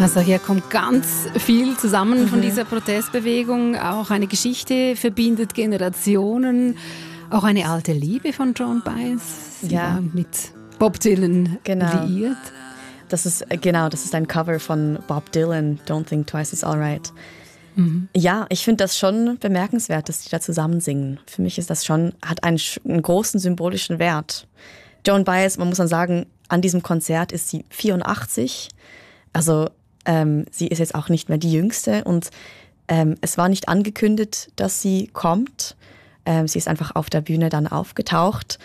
Also hier kommt ganz viel zusammen von dieser Protestbewegung. Auch eine Geschichte verbindet Generationen. Auch eine alte Liebe von Joan Baez. Sie war mit Bob Dylan liiert. Das ist ein Cover von Bob Dylan, Don't Think Twice, It's Alright. Ja, ich finde das schon bemerkenswert, dass die da zusammen singen. Für mich ist das schon, hat einen großen symbolischen Wert. Joan Baez, man muss dann sagen, an diesem Konzert ist sie 84. Also sie ist jetzt auch nicht mehr die Jüngste und es war nicht angekündigt, dass sie kommt. Sie ist einfach auf der Bühne dann aufgetaucht,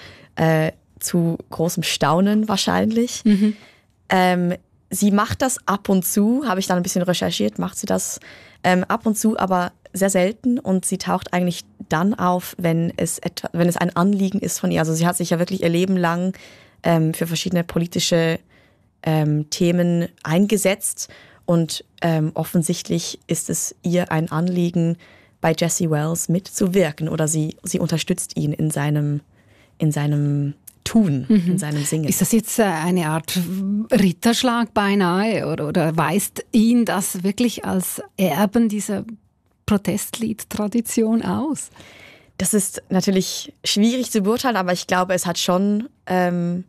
zu großem Staunen wahrscheinlich. Sie macht das ab und zu, habe ich dann ein bisschen recherchiert, macht sie das ab und zu, aber sehr selten und sie taucht eigentlich dann auf, wenn es ein Anliegen ist von ihr. Also sie hat sich ja wirklich ihr Leben lang für verschiedene politische Themen eingesetzt und offensichtlich ist es ihr ein Anliegen, bei Jesse Wells mitzuwirken oder sie unterstützt ihn in seinem Tun, in seinem Singen. Ist das jetzt eine Art Ritterschlag beinahe oder weist ihn das wirklich als Erben dieser Protestlied-Tradition aus? Das ist natürlich schwierig zu beurteilen, aber ich glaube, es hat schon eine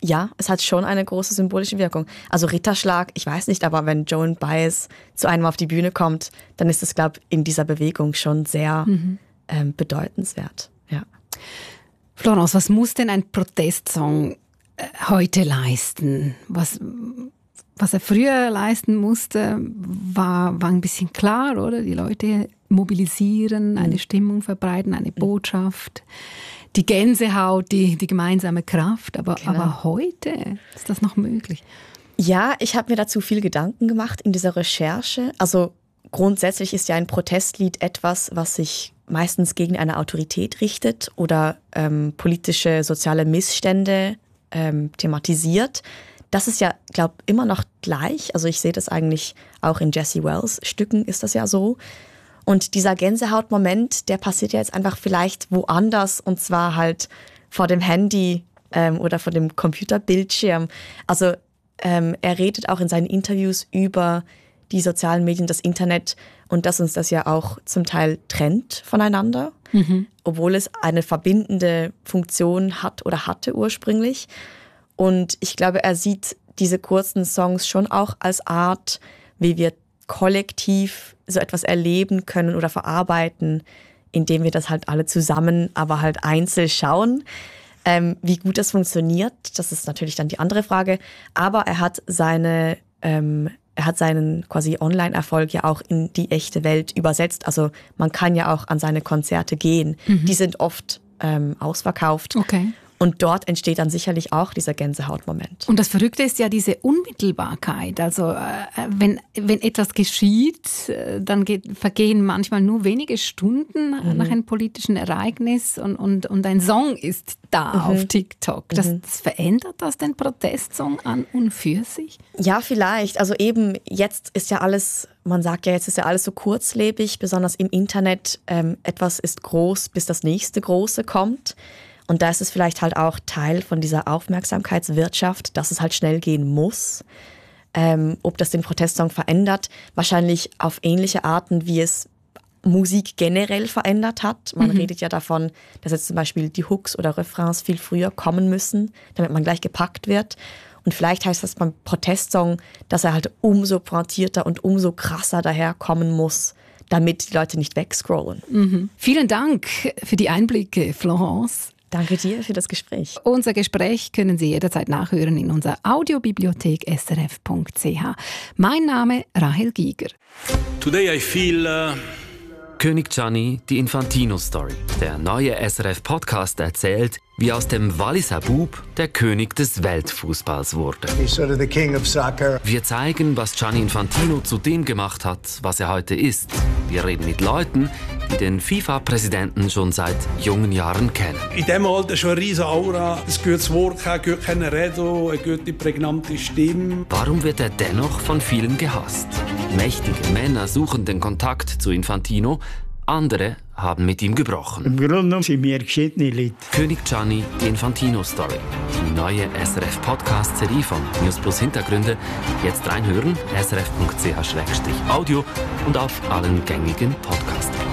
große symbolische Wirkung. Also Ritterschlag, ich weiß nicht, aber wenn Joan Baez zu einem auf die Bühne kommt, dann ist das, glaube ich, in dieser Bewegung schon sehr bedeutenswert. Ja. Florence, was muss denn ein Protestsong heute leisten? Was er früher leisten musste, war ein bisschen klar, oder? Die Leute mobilisieren, eine Stimmung verbreiten, eine Botschaft, die Gänsehaut, die gemeinsame Kraft. Aber heute ist das noch möglich? Ja, ich habe mir dazu viel Gedanken gemacht in dieser Recherche. Also grundsätzlich ist ja ein Protestlied etwas, was sich meistens gegen eine Autorität richtet oder politische, soziale Missstände thematisiert. Das ist ja, glaube ich, immer noch gleich. Also ich sehe das eigentlich auch in Jesse Wells Stücken ist das ja so. Und dieser Gänsehautmoment, der passiert ja jetzt einfach vielleicht woanders und zwar halt vor dem Handy oder vor dem Computerbildschirm. Also er redet auch in seinen Interviews über die sozialen Medien, das Internet und dass uns das ja auch zum Teil trennt voneinander, obwohl es eine verbindende Funktion hat oder hatte ursprünglich. Und ich glaube, er sieht diese kurzen Songs schon auch als Art, wie wir kollektiv so etwas erleben können oder verarbeiten, indem wir das halt alle zusammen, aber halt einzeln schauen. Wie gut das funktioniert, das ist natürlich dann die andere Frage. Aber er hat seinen quasi Online-Erfolg ja auch in die echte Welt übersetzt. Also man kann ja auch an seine Konzerte gehen. Die sind oft ausverkauft. Okay. Und dort entsteht dann sicherlich auch dieser Gänsehautmoment. Und das Verrückte ist ja diese Unmittelbarkeit. Also wenn etwas geschieht, dann vergehen manchmal nur wenige Stunden nach einem politischen Ereignis und ein Song ist da auf TikTok. Das verändert das den Protestsong an und für sich? Ja, vielleicht. Also eben jetzt ist ja alles, man sagt ja, jetzt ist ja alles so kurzlebig, besonders im Internet. Etwas ist groß, bis das nächste Große kommt. Und da ist es vielleicht halt auch Teil von dieser Aufmerksamkeitswirtschaft, dass es halt schnell gehen muss. Ob das den Protestsong verändert, wahrscheinlich auf ähnliche Arten, wie es Musik generell verändert hat. Man redet ja davon, dass jetzt zum Beispiel die Hooks oder Refrains viel früher kommen müssen, damit man gleich gepackt wird. Und vielleicht heißt das beim Protestsong, dass er halt umso pointierter und umso krasser daherkommen muss, damit die Leute nicht wegscrollen. Vielen Dank für die Einblicke, Florence. Danke dir für das Gespräch. Unser Gespräch können Sie jederzeit nachhören in unserer Audiobibliothek srf.ch. Mein Name Rahel Giger. Today I feel König Gianni, die Infantino-Story. Der neue SRF-Podcast erzählt, wie aus dem Walliser Bub der König des Weltfußballs wurde. He's sort of the king of soccer. Wir zeigen, was Gianni Infantino zu dem gemacht hat, was er heute ist. Wir reden mit Leuten, die den FIFA-Präsidenten schon seit jungen Jahren kennen. in diesem Alter schon eine riesige Aura, ein gutes Wort, ein gut reden, eine gute, prägnante Stimme. Warum wird er dennoch von vielen gehasst? Mächtige Männer suchen den Kontakt zu Infantino, Andere haben mit ihm gebrochen. Im Grunde genommen sind wir geschiedene Leute. König Gianni, die Infantino-Story. Die neue SRF-Podcast-Serie von News Plus Hintergründe. Jetzt reinhören, srf.ch/audio und auf allen gängigen Podcast-Apps.